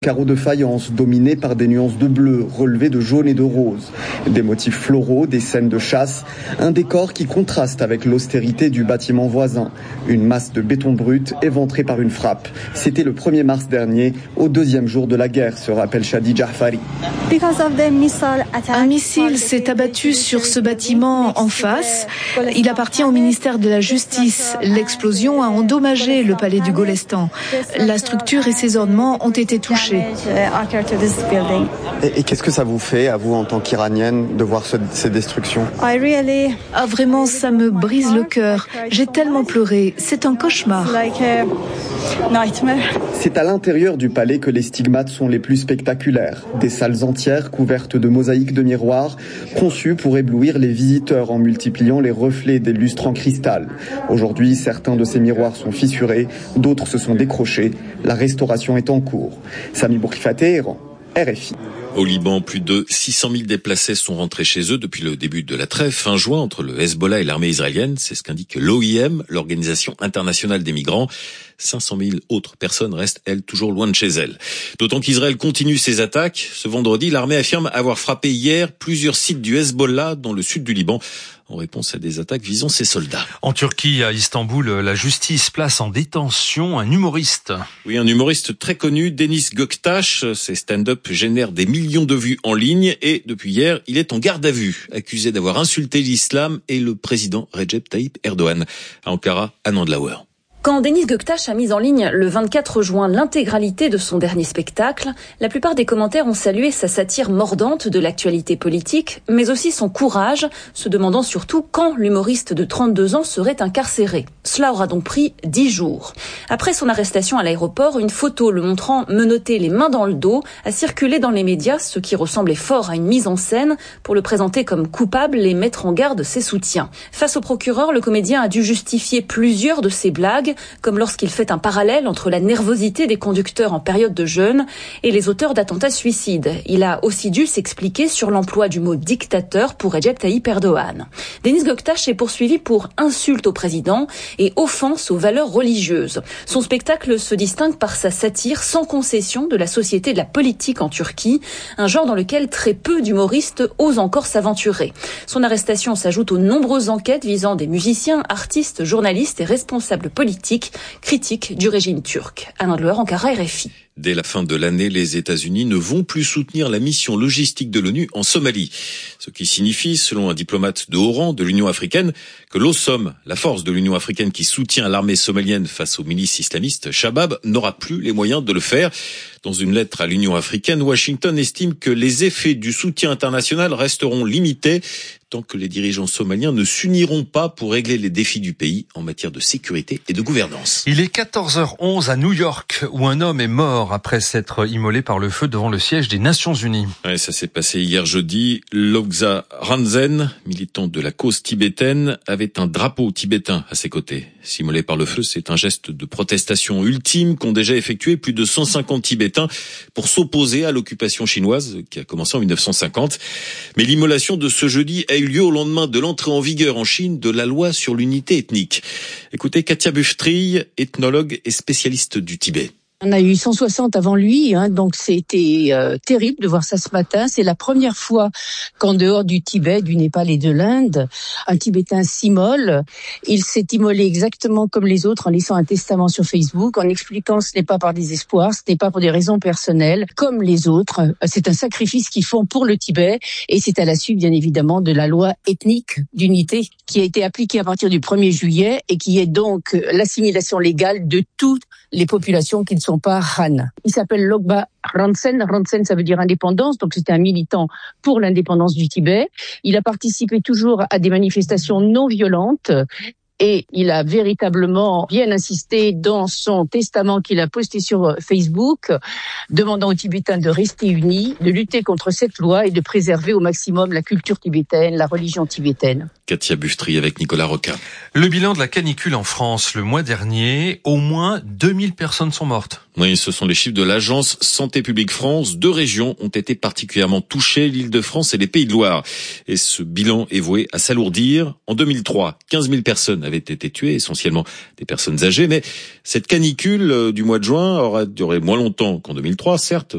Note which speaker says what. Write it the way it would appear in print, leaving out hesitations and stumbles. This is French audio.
Speaker 1: Carreaux de faïence dominés par des nuances de bleu relevées de jaune et de rose. Des motifs floraux, des scènes de chasse, un décor qui contraste avec l'austérité du bâtiment voisin. Une masse de béton brut éventrée par une frappe. C'était le 1er mars dernier, au 2e jour de la guerre, se rappelle Shadi Jafari.
Speaker 2: Un missile s'est abattu sur ce bâtiment en face. Il appartient au ministère de la Justice. L'explosion a endommagé le palais du Golestan. La structure et ses ornements ont été touchés.
Speaker 1: Et qu'est-ce que ça vous fait, à vous en tant qu'Iranienne, de voir ces destructions ?
Speaker 2: Ah, vraiment, ça me brise le cœur. J'ai tellement pleuré. C'est un cauchemar.
Speaker 1: C'est à l'intérieur du palais que les stigmates sont les plus spectaculaires. Des salles entières couvertes de mosaïques de miroirs, conçues pour éblouir les visiteurs en multipliant les reflets des lustres en cristal. Aujourd'hui, certains de ces miroirs sont fissurés, d'autres se sont décrochés. La restauration est en cours. Sami Bourkifate, Téhéran, RFI.
Speaker 3: Au Liban, plus de 600 000 déplacés sont rentrés chez eux depuis le début de la trêve fin juin entre le Hezbollah et l'armée israélienne. C'est ce qu'indique l'OIM, l'Organisation internationale des migrants. 500 000 autres personnes restent, elles, toujours loin de chez elles. D'autant qu'Israël continue ses attaques. Ce vendredi, l'armée affirme avoir frappé hier plusieurs sites du Hezbollah dans le sud du Liban, en réponse à des attaques visant ses soldats.
Speaker 4: En Turquie, à Istanbul, la justice place en détention un humoriste.
Speaker 3: Oui, un humoriste très connu, Deniz Göktaş. Ses stand-up génèrent des millions de vues en ligne et depuis hier, il est en garde à vue, accusé d'avoir insulté l'islam et le président Recep Tayyip Erdogan. À Ankara, Anand Lauer.
Speaker 5: Quand Deniz Göktaş a mis en ligne le 24 juin l'intégralité de son dernier spectacle, la plupart des commentaires ont salué sa satire mordante de l'actualité politique, mais aussi son courage, se demandant surtout quand l'humoriste de 32 ans serait incarcéré. Cela aura donc pris 10 jours. Après son arrestation à l'aéroport, une photo le montrant menotté les mains dans le dos a circulé dans les médias, ce qui ressemblait fort à une mise en scène pour le présenter comme coupable et mettre en garde ses soutiens. Face au procureur, le comédien a dû justifier plusieurs de ses blagues, comme lorsqu'il fait un parallèle entre la nervosité des conducteurs en période de jeûne et les auteurs d'attentats suicides. Il a aussi dû s'expliquer sur l'emploi du mot dictateur pour Recep Tayyip Erdogan. Deniz Göktaş est poursuivi pour insulte au président et offense aux valeurs religieuses. Son spectacle se distingue par sa satire sans concession de la société et de la politique en Turquie, un genre dans lequel très peu d'humoristes osent encore s'aventurer. Son arrestation s'ajoute aux nombreuses enquêtes visant des musiciens, artistes, journalistes et responsables politiques critique du régime turc. Anand Lauer, Ankara, RFI.
Speaker 3: Dès la fin de l'année, les États-Unis ne vont plus soutenir la mission logistique de l'ONU en Somalie. Ce qui signifie, selon un diplomate de haut rang de l'Union africaine, que l'OSOM, la force de l'Union africaine qui soutient l'armée somalienne face aux milices islamistes, Shabab, n'aura plus les moyens de le faire. Dans une lettre à l'Union africaine, Washington estime que les effets du soutien international resteront limités tant que les dirigeants somaliens ne s'uniront pas pour régler les défis du pays en matière de sécurité et de gouvernance.
Speaker 4: Il est 14h11 à New York, où un homme est mort après s'être immolé par le feu devant le siège des Nations Unies.
Speaker 3: Ouais, ça s'est passé hier jeudi. Logza Ranzen, militant de la cause tibétaine, avait un drapeau tibétain à ses côtés. S'immoler par le feu, c'est un geste de protestation ultime qu'ont déjà effectué plus de 150 Tibétains pour s'opposer à l'occupation chinoise qui a commencé en 1950. Mais l'immolation de ce jeudi a eu lieu au lendemain de l'entrée en vigueur en Chine de la loi sur l'unité ethnique. Écoutez Katia Buftry, ethnologue et spécialiste du Tibet.
Speaker 6: On a eu 160 avant lui, donc c'était terrible de voir ça ce matin. C'est la première fois qu'en dehors du Tibet, du Népal et de l'Inde, un Tibétain s'immole. Il s'est immolé exactement comme les autres en laissant un testament sur Facebook, en expliquant que ce n'est pas par désespoir, ce n'est pas pour des raisons personnelles, comme les autres. C'est un sacrifice qu'ils font pour le Tibet et c'est à la suite, bien évidemment, de la loi ethnique d'unité qui a été appliquée à partir du 1er juillet et qui est donc l'assimilation légale de toutes les populations qui ne sont pas Han. Il s'appelle Logba Ranzen. Ranzen, ça veut dire indépendance, donc c'était un militant pour l'indépendance du Tibet. Il a participé toujours à des manifestations non violentes. Et il a véritablement bien insisté dans son testament qu'il a posté sur Facebook, demandant aux Tibétains de rester unis, de lutter contre cette loi et de préserver au maximum la culture tibétaine, la religion tibétaine.
Speaker 3: Katia Buftry avec Nicolas Roca.
Speaker 4: Le bilan de la canicule en France le mois dernier, au moins 2000 personnes sont mortes.
Speaker 3: Oui, ce sont les chiffres de l'agence Santé publique France. 2 régions ont été particulièrement touchées, l'Île-de-France et les Pays de Loire. Et ce bilan est voué à s'alourdir. En 2003, 15 000 personnes avaient été tuées, essentiellement des personnes âgées. Mais cette canicule du mois de juin aura duré moins longtemps qu'en 2003, certes.